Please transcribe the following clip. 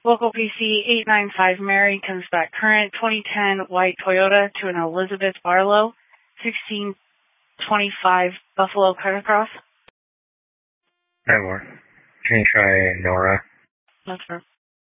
Local PC 895 Mary comes back current 2010 white Toyota to an Elizabeth Barlow, 1625 Buffalo Cartercross. Hi, Lauren. Can you try Nora? That's her.